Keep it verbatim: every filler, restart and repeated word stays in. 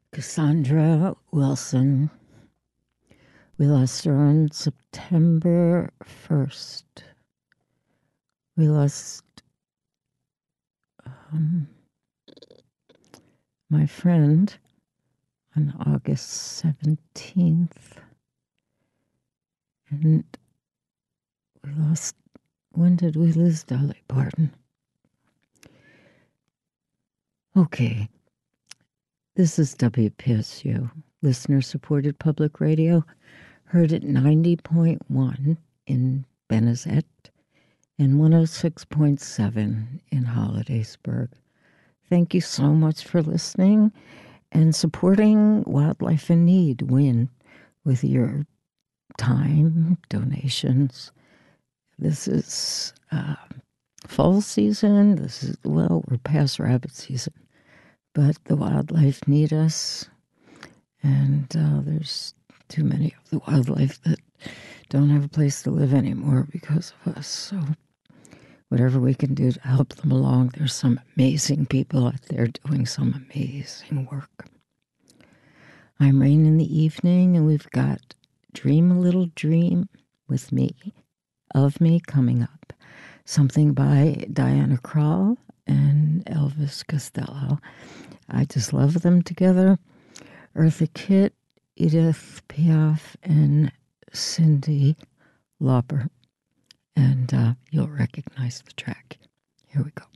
Cassandra Wilson. We lost her on September first. We lost um, my friend on August seventeenth. And we lost, when did we lose Dolly Parton? Okay. This is W P S U, listener-supported public radio, heard at ninety point one in Benezet and one oh six point seven in Hollidaysburg. Thank you so much for listening and supporting Wildlife in Need, WIN, with your time, donations. This is uh, fall season. This is, well, we're past rabbit season. But the wildlife need us, and uh, there's too many of the wildlife that don't have a place to live anymore because of us. So whatever we can do to help them along, there's some amazing people out there doing some amazing work. I'm Rain in the Evening, and we've got Dream a Little Dream with me, of me, coming up. Something by Diana Krall and Elvis Costello. I just love them together. Eartha Kitt, Edith Piaf, and Cyndi Lauper. And uh, you'll recognize the track. Here we go.